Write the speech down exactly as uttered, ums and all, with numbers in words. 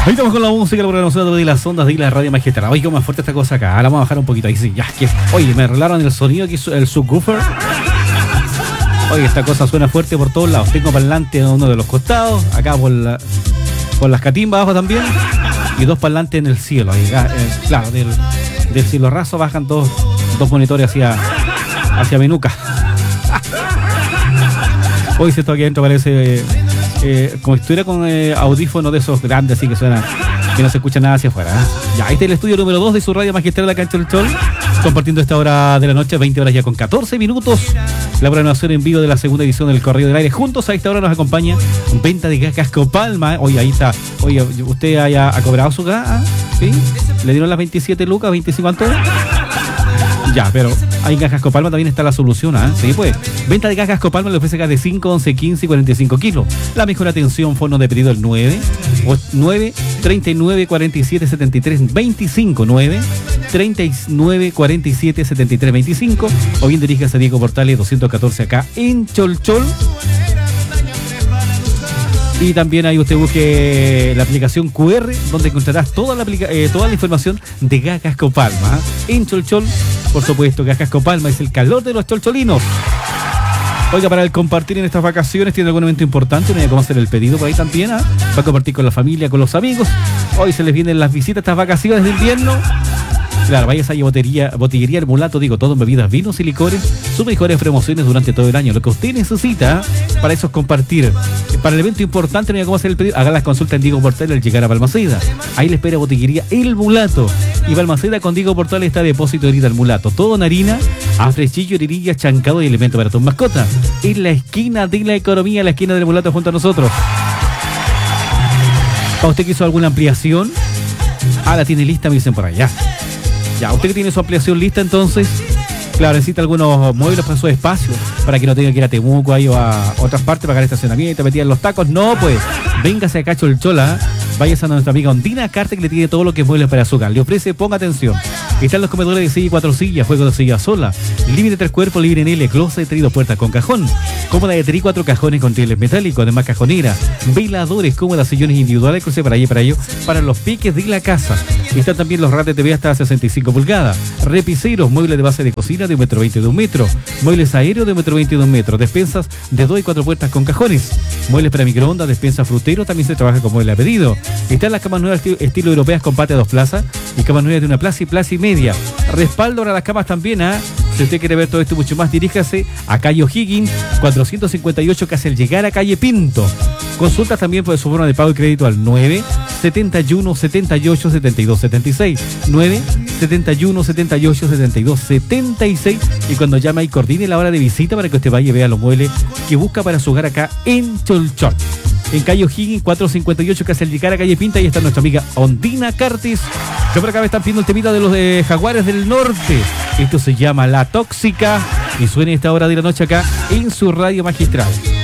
Ahí estamos con la música, la programación de las ondas de la radio magistral. Oye, más fuerte esta cosa acá. Ahora vamos a bajar un poquito. Ahí sí, ya. Que, oye, me arreglaron el sonido aquí, el subwoofer. Oye, esta cosa suena fuerte por todos lados. Tengo parlantes en uno de los costados, acá por, la, por las catimbas abajo también. Y dos parlantes en el cielo. Ahí, eh, claro, del, del cielo raso bajan dos, dos monitores hacia, hacia mi nuca. Hoy se está aquí adentro, parece... Eh, Eh, como si estuviera con eh, audífonos de esos grandes, así que suena, que no se escucha nada hacia afuera, ¿eh? Ya, ahí está el estudio número dos de su radio magistral acá en Cholchol, compartiendo esta hora de la noche, veinte horas ya con catorce minutos, la programación en vivo de la segunda edición del Correo del Aire. Juntos a esta hora nos acompaña Venta de Gas Cascopalma. Oye, ahí está. Oye, ¿usted haya, ha cobrado su gas? ¿Sí? ¿Le dieron las veintisiete lucas, veinticinco antes? Ya, pero ahí en Gas Cascopalma también está la solución, ¿eh? Sí, pues. Venta de Gas Cascopalma le ofrece gas de cinco, once, quince y cuarenta y cinco kilos. La mejor atención, fono de pedido el nueve, nueve, treinta y nueve, cuarenta y siete, setenta y tres, veinticinco, nueve, treinta y nueve, cuarenta y siete, setenta y tres, veinticinco, o bien diríjase a Diego Portales doscientos catorce acá en Cholchol. Y también ahí usted busque la aplicación Q R, donde encontrarás toda la, aplica eh, toda la información de Gas Cascopalma, ¿eh? En Cholchol, por supuesto. Gas Cascopalma es el calor de los cholcholinos. Oiga, para el compartir en estas vacaciones, ¿tiene algún evento importante? ¿No hay cómo hacer el pedido por ahí también? ¿eh? Va a compartir con la familia, con los amigos. Hoy se les vienen las visitas, estas vacaciones de invierno. Claro, vaya a esa botería, botillería El Mulato, digo, todo en bebidas, vinos y licores, sus mejores promociones durante todo el año. Lo que usted necesita para eso es compartir. Para el evento importante, no hay cómo hacer el pedido, haga las consultas en Diego Portal al llegar a Balmaceda. Ahí le espera botillería El Mulato. Y Balmaceda con Diego Portal está depósito de herida El Mulato. Todo en harina, afrechillo, heririlla, chancado y elemento para tus mascotas. En la esquina de la economía, la esquina del Mulato junto a nosotros. ¿Para usted que hizo alguna ampliación? Ah, la tiene lista, me dicen por allá. Ya, usted que tiene su ampliación lista, entonces, claro, necesita algunos muebles para su espacio, para que no tenga que ir a Temuco ahí o a otras partes, pagar estacionamiento, metida en los tacos. No, pues, véngase acá a Cholchola, váyase a nuestra amiga Ondina Carte, que le tiene todo lo que es muebles para su hogar. Le ofrece, ponga atención, están los comedores de silla y cuatro sillas, juego de silla sola, living de tres cuerpos, libre en L, closet de dos puertas con cajón, cómoda de tres y cuatro cajones con rieles metálicos, además cajonera, veladores, cómodas, sillones individuales, cruce para allá y para ello, para los piques de la casa. Están también los rates T V hasta sesenta y cinco pulgadas, repiseros, muebles de base de cocina de un metro veinte de un metro, muebles aéreos de un metro veinte de un metro, despensas de dos y cuatro puertas con cajones, muebles para microondas, despensa frutero, también se trabaja con mueble a pedido. Están las camas nuevas estilo, estilo europeas con patio a dos plazas y camas nuevas de una plaza y plaza y media. Respaldo para las camas también, ¿ah? ¿eh? Si usted quiere ver todo esto y mucho más, diríjase a calle O'Higgins, cuatrocientos cincuenta y ocho, casi al llegar a calle Pinto. Consultas también por su forma de pago y crédito al nueve, setenta y uno, setenta y ocho, setenta y dos, setenta y seis. nueve, setenta y uno, setenta y ocho, setenta y dos, setenta y seis. Y cuando llame y coordine la hora de visita para que usted vaya y vea los muebles que busca para su hogar acá en Cholchol. En calle O'Higgins, cuatrocientos cincuenta y ocho, casi al llegar a calle Pinta, y está nuestra amiga Ondina Cartis. Que por acá me están pidiendo el temita de los de Jaguares del Norte. Esto se llama La Tóxica y suena esta hora de la noche acá en su radio magistral.